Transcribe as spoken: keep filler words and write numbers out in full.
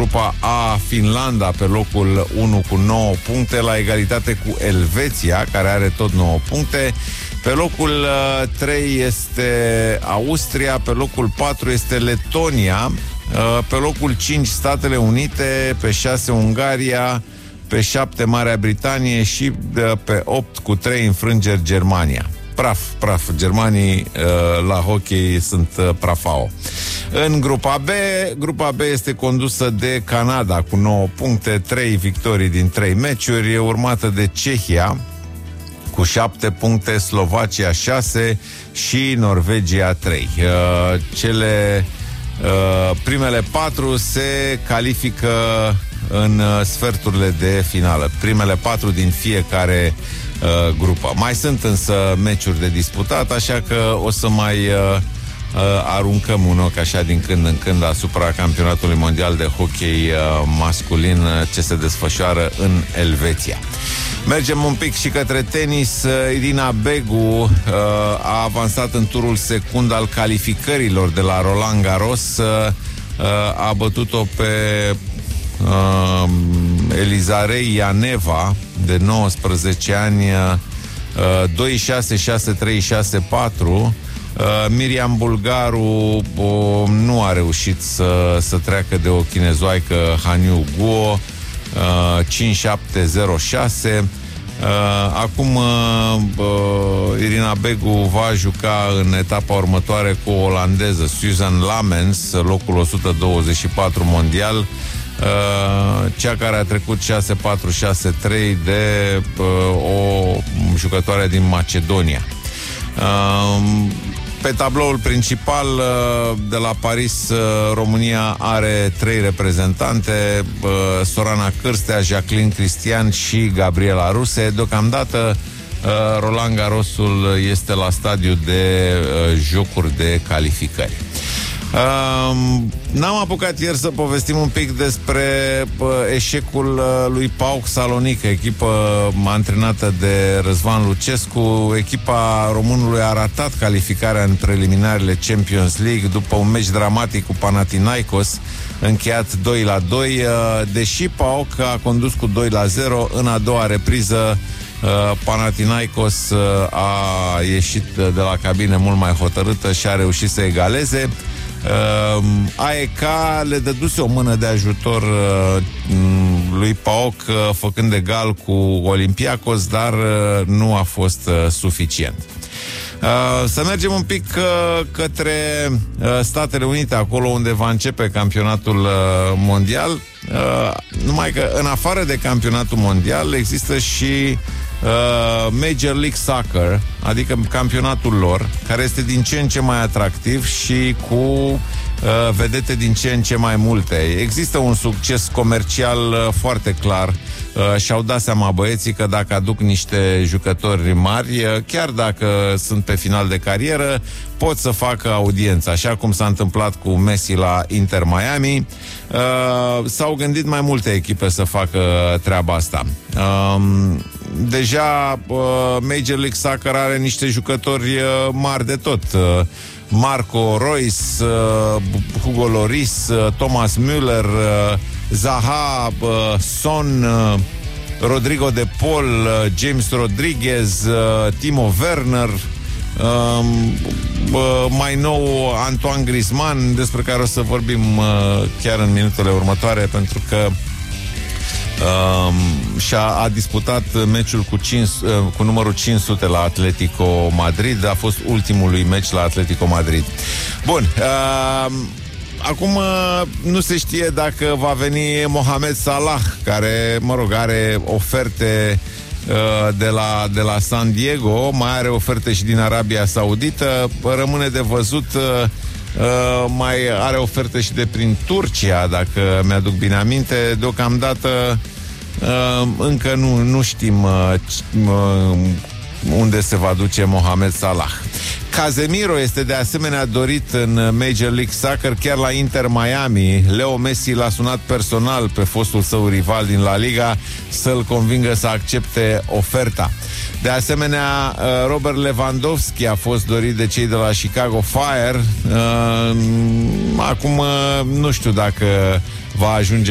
grupa A, Finlanda pe locul unu cu nouă puncte, la egalitate cu Elveția, care are tot nouă puncte. Pe locul uh, trei este Austria, pe locul patru este Letonia, uh, pe locul cinci Statele Unite, pe șase Ungaria, pe șapte Marea Britanie și uh, pe opt cu trei înfrângeri Germania. Praf, praf. Germanii uh, la hockey sunt uh, prafao. În grupa B, grupa B este condusă de Canada cu nouă puncte, trei victorii din trei meciuri, urmată de Cehia cu șapte puncte, Slovacia șase și Norvegia trei. Uh, cele uh, primele patru se califică în uh, sferturile de finală. Primele patru din fiecare uh, grupă. Mai sunt însă meciuri de disputat, așa că o să mai uh, uh, aruncăm un ochi așa din când în când asupra campionatului mondial de hockey uh, masculin uh, ce se desfășoară în Elveția. Mergem un pic și către tenis. Irina Begu uh, a avansat în turul secund al calificărilor de la Roland Garros. Uh, a bătut-o pe uh, Elizarei Ianeva, de nouăsprezece ani, uh, doi șase, șase trei, șase patru. Uh, Miriam Bulgaru uh, nu a reușit să, să treacă de o chinezoaică, Haniu Guo, Uh, cinci șapte zero șase. uh, Acum uh, uh, Irina Begu va juca în etapa următoare cu o olandeză, Susan Lamens, locul o sută douăzeci și patru mondial, uh, cea care a trecut șase patru șase trei de uh, o jucătoare din Macedonia. uh, Pe tabloul principal de la Paris, România are trei reprezentante, Sorana Cârstea, Jacqueline Cristian și Gabriela Ruse. Deocamdată Roland Garrosul este la stadiu de jocuri de calificări. Uh, n-am apucat ieri să povestim un pic despre uh, eșecul uh, lui PAOK Salonic, echipă antrenată de Răzvan Lucescu. Echipa românului a ratat calificarea în preliminarele Champions League după un meci dramatic cu Panathinaikos, încheiat doi la doi. Uh, deși PAOK a condus cu doi la zero, în a doua repriză uh, Panathinaikos uh, a ieșit de la cabine mult mai hotărâtă și a reușit să egaleze. Uh, A E K le dăduse o mână de ajutor uh, lui PAOK, uh, făcând egal cu Olympiacos, dar uh, nu a fost uh, suficient. Uh, să mergem un pic uh, către uh, Statele Unite, acolo unde va începe campionatul uh, mondial. Uh, numai că în afară de campionatul mondial există și Uh, Major League Soccer, adică campionatul lor, care este din ce în ce mai atractiv și cu uh, vedete din ce în ce mai multe. Există un succes comercial uh, foarte clar. Uh, și-au dat seama băieții că dacă aduc niște jucători mari, uh, chiar dacă sunt pe final de carieră, pot să facă audiență, așa cum s-a întâmplat cu Messi la Inter Miami. Uh, s-au gândit mai multe echipe să facă treaba asta. Uh, Deja uh, Major League Soccer are niște jucători uh, mari de tot. Uh, Marco Reus, uh, Hugo Lloris, uh, Thomas Müller, uh, Zaha, uh, Son, uh, Rodrigo de Paul, uh, James Rodriguez, uh, Timo Werner, uh, uh, mai nou Antoine Griezmann, despre care o să vorbim uh, chiar în minutele următoare, pentru că Uh, și-a a disputat meciul cu, cinci, uh, cu numărul cinci sute la Atletico Madrid. A fost ultimul lui meci la Atletico Madrid. Bun, uh, acum uh, nu se știe dacă va veni Mohamed Salah, care, mă rog, are oferte uh, de la, de la San Diego, mai are oferte și din Arabia Saudită. Rămâne de văzut. uh, Uh, mai are oferte și de prin Turcia, dacă mi-aduc bine aminte. Deocamdată uh, încă nu, nu știm uh, uh, unde se va duce Mohamed Salah. Casemiro este de asemenea dorit în Major League Soccer, chiar la Inter Miami. Leo Messi l-a sunat personal pe fostul său rival din La Liga să-l convingă să accepte oferta. De asemenea, Robert Lewandowski a fost dorit de cei de la Chicago Fire. Acum nu știu dacă va ajunge